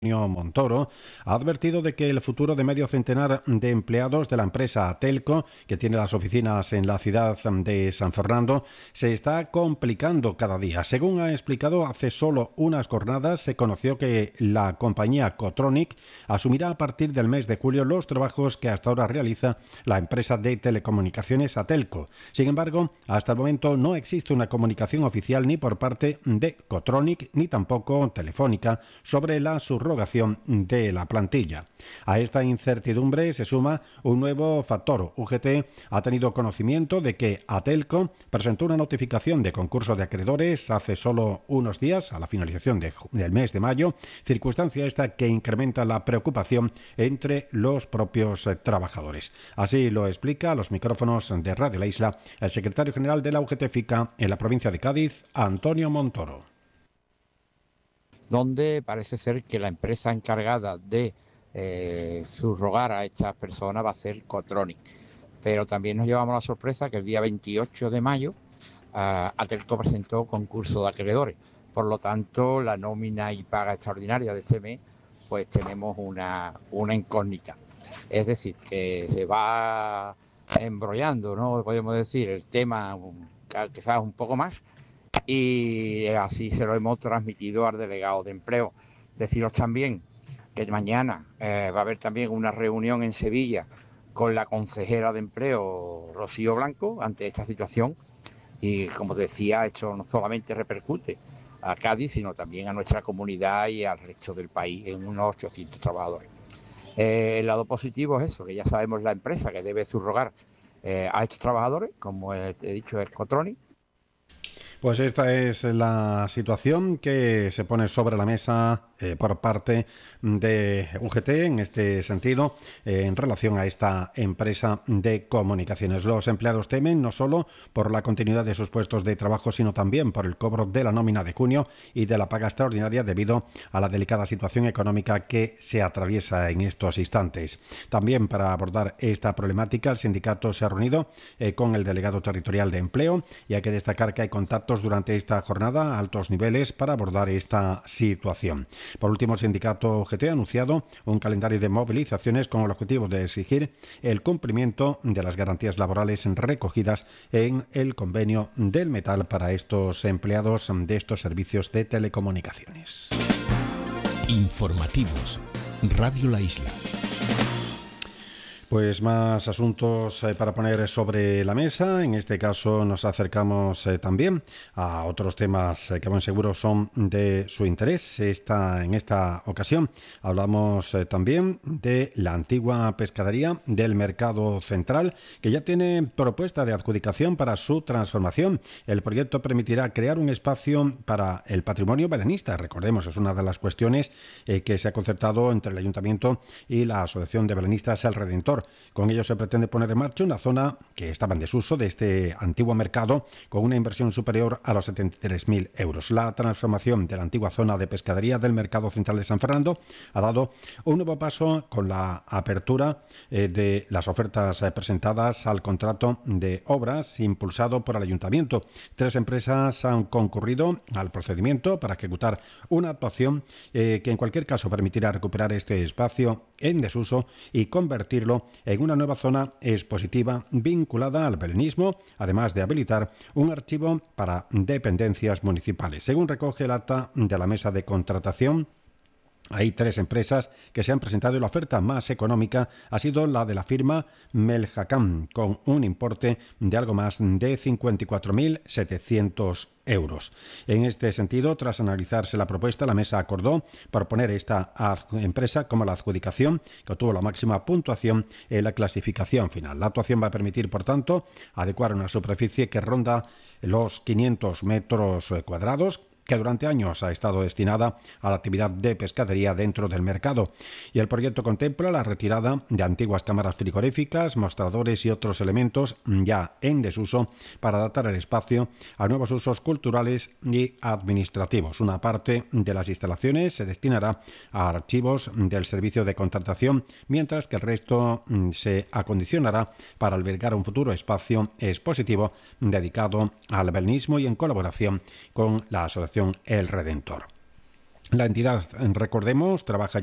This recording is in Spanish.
Antonio Montoro, ha advertido de que el futuro de medio centenar de empleados de la empresa Atelco, que tiene las oficinas en la ciudad de San Fernando, se está complicando cada día. Según ha explicado, hace solo unas jornadas se conoció que la compañía Cotronic asumirá a partir del mes de julio los trabajos que hasta ahora realiza la empresa de telecomunicaciones Atelco. Sin embargo, hasta el momento no existe una comunicación oficial ni por parte de Cotronic ni tampoco Telefónica sobre la subrogación de la plantilla. A esta incertidumbre se suma un nuevo factor. UGT ha tenido conocimiento de que Atelco presentó una notificación de concurso de acreedores hace solo unos días, a la finalización del mes de mayo, circunstancia esta que incrementa la preocupación entre los propios trabajadores. Así lo explica a los micrófonos de Radio La Isla el secretario general de la UGT FICA en la provincia de Cádiz, Antonio Montoro. Donde parece ser que la empresa encargada de subrogar a estas personas va a ser Cotronic. Pero también nos llevamos la sorpresa que el día 28 de mayo Atelco presentó concurso de acreedores. Por lo tanto, la nómina y paga extraordinaria de este mes, pues tenemos una incógnita. Es decir, que se va embrollando, ¿no? Podemos decir, el tema quizás un poco más, y así se lo hemos transmitido al delegado de empleo. Deciros también que mañana va a haber también una reunión en Sevilla con la consejera de empleo, Rocío Blanco, ante esta situación, y como decía, esto no solamente repercute a Cádiz, sino también a nuestra comunidad y al resto del país, en unos 800 trabajadores. El lado positivo es eso, que ya sabemos la empresa que debe subrogar a estos trabajadores, como he dicho, es Cotronic. Pues esta es la situación que se pone sobre la mesa por parte de UGT en este sentido en relación a esta empresa de comunicaciones. Los empleados temen no solo por la continuidad de sus puestos de trabajo, sino también por el cobro de la nómina de junio y de la paga extraordinaria debido a la delicada situación económica que se atraviesa en estos instantes. También para abordar esta problemática, el sindicato se ha reunido con el delegado territorial de empleo y hay que destacar que hay contactos durante esta jornada a altos niveles para abordar esta situación. Por último, el sindicato UGT ha anunciado un calendario de movilizaciones con el objetivo de exigir el cumplimiento de las garantías laborales recogidas en el convenio del metal para estos empleados de estos servicios de telecomunicaciones. Informativos. Radio La Isla. Pues más asuntos para poner sobre la mesa. En este caso nos acercamos también a otros temas que buen seguro son de su interés. En esta ocasión hablamos también de la antigua pescadería del Mercado Central, que ya tiene propuesta de adjudicación para su transformación. El proyecto permitirá crear un espacio para el patrimonio belenista. Recordemos, es una de las cuestiones que se ha concertado entre el Ayuntamiento y la Asociación de Belenistas El Redentor. Con ello se pretende poner en marcha una zona que estaba en desuso de este antiguo mercado con una inversión superior a los 73.000 euros. La transformación de la antigua zona de pescadería del Mercado Central de San Fernando ha dado un nuevo paso con la apertura de las ofertas presentadas al contrato de obras impulsado por el Ayuntamiento. 3 empresas han concurrido al procedimiento para ejecutar una actuación que en cualquier caso permitirá recuperar este espacio en desuso y convertirlo en una nueva zona expositiva vinculada al belenismo, además de habilitar un archivo para dependencias municipales. Según recoge el acta de la mesa de contratación, hay 3 empresas que se han presentado y la oferta más económica ha sido la de la firma Meljacam, con un importe de algo más de 54.700 euros. En este sentido, tras analizarse la propuesta, la mesa acordó proponer esta empresa como la adjudicación que obtuvo la máxima puntuación en la clasificación final. La actuación va a permitir, por tanto, adecuar una superficie que ronda los 500 metros cuadrados, que durante años ha estado destinada a la actividad de pescadería dentro del mercado. Y el proyecto contempla la retirada de antiguas cámaras frigoríficas, mostradores y otros elementos ya en desuso para adaptar el espacio a nuevos usos culturales y administrativos. Una parte de las instalaciones se destinará a archivos del servicio de contratación, mientras que el resto se acondicionará para albergar un futuro espacio expositivo dedicado al belenismo y en colaboración con la Asociación El Redentor. La entidad, recordemos, trabaja